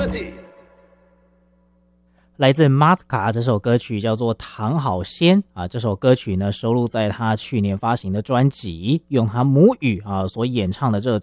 来自马斯卡这首歌曲叫做《唐好仙》啊，这首歌曲呢收录在他去年发行的专辑，用他母语啊所演唱的这个